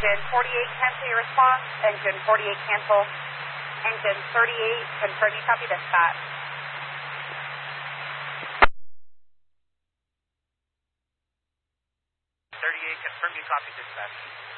Engine 48, cancel your response. Engine 48, cancel. Engine 38, confirm you copy dispatch. 38, confirm you copy dispatch.